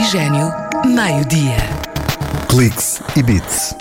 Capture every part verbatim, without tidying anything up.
Oxigênio, meio-dia. Cliques e Bits.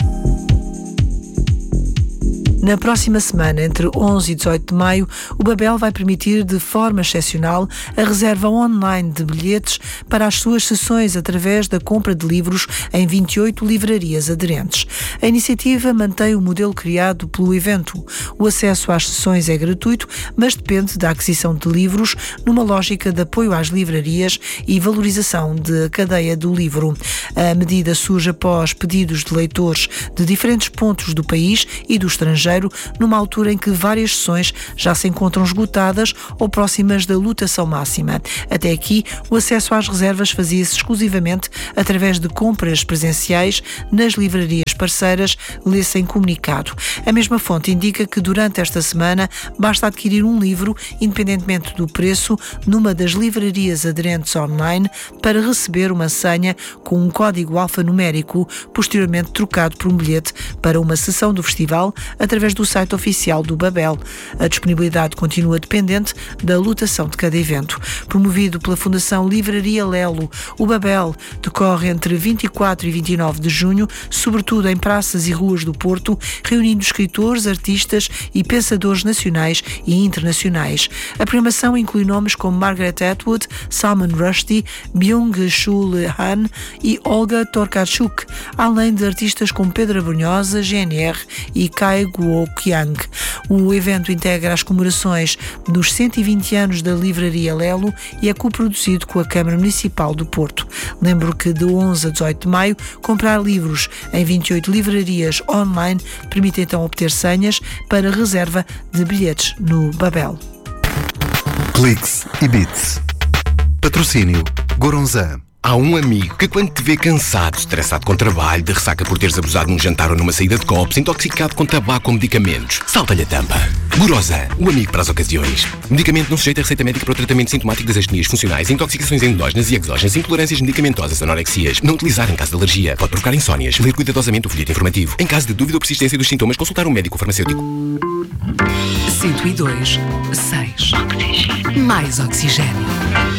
Na próxima semana, entre onze e dezoito de maio, o Babel vai permitir, de forma excepcional, a reserva online de bilhetes para as suas sessões através da compra de livros em vinte e oito livrarias aderentes. A iniciativa mantém o modelo criado pelo evento. O acesso às sessões é gratuito, mas depende da aquisição de livros numa lógica de apoio às livrarias e valorização da cadeia do livro. A medida surge após pedidos de leitores de diferentes pontos do país e do estrangeiro, numa altura em que várias sessões já se encontram esgotadas ou próximas da lotação máxima. Até aqui, o acesso às reservas fazia-se exclusivamente através de compras presenciais nas livrarias parceiras, lê-se em comunicado. A mesma fonte indica que durante esta semana basta adquirir um livro, independentemente do preço, numa das livrarias aderentes online para receber uma senha com um código alfanumérico, posteriormente trocado por um bilhete para uma sessão do festival através do site oficial do Babel. A disponibilidade continua dependente da lotação de cada evento. Promovido pela Fundação Livraria Lelo, o Babel decorre entre vinte e quatro e vinte e nove de junho, sobretudo em praças e ruas do Porto, reunindo escritores, artistas e pensadores nacionais e internacionais. A programação inclui nomes como Margaret Atwood, Salman Rushdie, Byung-Chul Han e Olga Tokarczuk, além de artistas como Pedro Abrunhosa, G N R e Kai Guoqiang. O evento integra as comemorações dos cento e vinte anos da Livraria Lelo e é coproduzido com a Câmara Municipal do Porto. Lembro que de onze a dezoito de maio, comprar livros em vinte e oito livrarias online permite então obter senhas para reserva de bilhetes no Babel. Cliques e Bits. Patrocínio Goronzan. Há um amigo que quando te vê cansado, estressado com trabalho, de ressaca por teres abusado num jantar ou numa saída de copos, intoxicado com tabaco ou medicamentos, salta-lhe a tampa. Goronzan, o amigo para as ocasiões. Medicamento não sujeito a receita médica para o tratamento sintomático das astenias funcionais, intoxicações endógenas e exógenas, intolerâncias medicamentosas, anorexias. Não utilizar em caso de alergia. Pode provocar insónias. Ler cuidadosamente o folheto informativo. Em caso de dúvida ou persistência dos sintomas, consultar um médico farmacêutico. cento e dois, seis. Mais oxigênio.